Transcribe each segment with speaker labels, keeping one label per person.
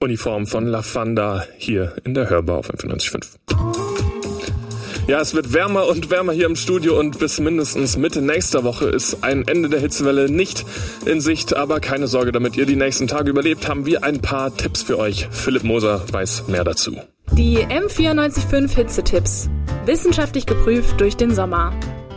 Speaker 1: Uniform von Lavanda hier in der Hörbar auf 95.5. Ja, es wird wärmer und wärmer hier im Studio und bis mindestens Mitte nächster Woche ist ein Ende der Hitzewelle nicht in Sicht. Aber keine Sorge, damit ihr die nächsten Tage überlebt, haben wir ein paar Tipps für euch. Philipp Moser weiß mehr dazu.
Speaker 2: Die M94.5 Hitzetipps. Wissenschaftlich geprüft durch den Sommer.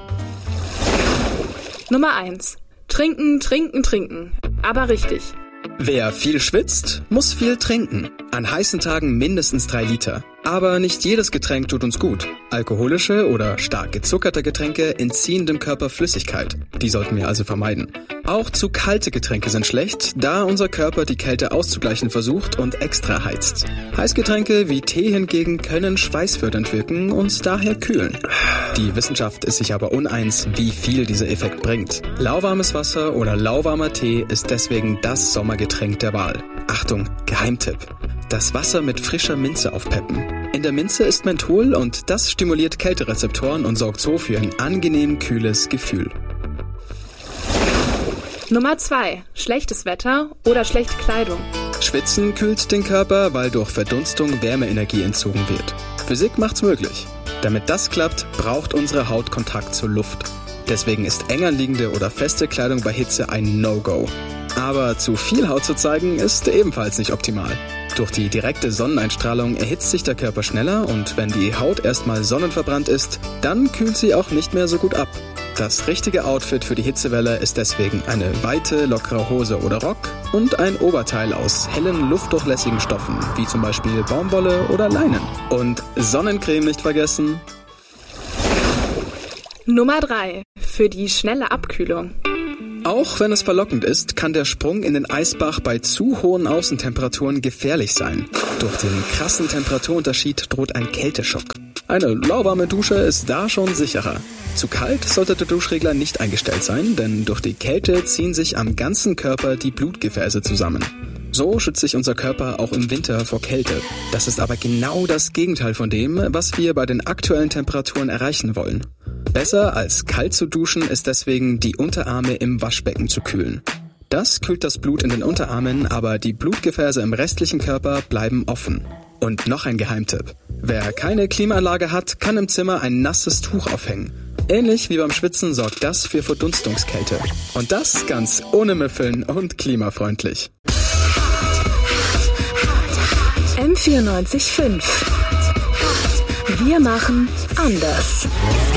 Speaker 2: Nummer 1. Trinken, trinken, trinken. Aber richtig.
Speaker 3: Wer viel schwitzt, muss viel trinken. An heißen Tagen mindestens 3 Liter. Aber nicht jedes Getränk tut uns gut. Alkoholische oder stark gezuckerte Getränke entziehen dem Körper Flüssigkeit. Die sollten wir also vermeiden. Auch zu kalte Getränke sind schlecht, da unser Körper die Kälte auszugleichen versucht und extra heizt. Heißgetränke wie Tee hingegen können schweißfördernd wirken und daher kühlen. Die Wissenschaft ist sich aber uneins, wie viel dieser Effekt bringt. Lauwarmes Wasser oder lauwarmer Tee ist deswegen das Sommergetränk der Wahl. Achtung, Geheimtipp. Das Wasser mit frischer Minze aufpeppen. In der Minze ist Menthol und das stimuliert Kälterezeptoren und sorgt so für ein angenehm kühles Gefühl.
Speaker 2: Nummer 2. Schlechtes Wetter oder schlechte Kleidung.
Speaker 3: Schwitzen kühlt den Körper, weil durch Verdunstung Wärmeenergie entzogen wird. Physik macht's möglich. Damit das klappt, braucht unsere Haut Kontakt zur Luft. Deswegen ist eng anliegende oder feste Kleidung bei Hitze ein No-Go. Aber zu viel Haut zu zeigen, ist ebenfalls nicht optimal. Durch die direkte Sonneneinstrahlung erhitzt sich der Körper schneller und wenn die Haut erstmal sonnenverbrannt ist, dann kühlt sie auch nicht mehr so gut ab. Das richtige Outfit für die Hitzewelle ist deswegen eine weite, lockere Hose oder Rock und ein Oberteil aus hellen, luftdurchlässigen Stoffen, wie zum Beispiel Baumwolle oder Leinen. Und Sonnencreme nicht vergessen.
Speaker 2: Nummer 3. Für die schnelle Abkühlung.
Speaker 3: Auch wenn es verlockend ist, kann der Sprung in den Eisbach bei zu hohen Außentemperaturen gefährlich sein. Durch den krassen Temperaturunterschied droht ein Kälteschock. Eine lauwarme Dusche ist da schon sicherer. Zu kalt sollte der Duschregler nicht eingestellt sein, denn durch die Kälte ziehen sich am ganzen Körper die Blutgefäße zusammen. So schützt sich unser Körper auch im Winter vor Kälte. Das ist aber genau das Gegenteil von dem, was wir bei den aktuellen Temperaturen erreichen wollen. Besser als kalt zu duschen ist deswegen, die Unterarme im Waschbecken zu kühlen. Das kühlt das Blut in den Unterarmen, aber die Blutgefäße im restlichen Körper bleiben offen. Und noch ein Geheimtipp. Wer keine Klimaanlage hat, kann im Zimmer ein nasses Tuch aufhängen. Ähnlich wie beim Schwitzen sorgt das für Verdunstungskälte. Und das ganz ohne Müffeln und klimafreundlich.
Speaker 4: M94.5. Wir machen anders.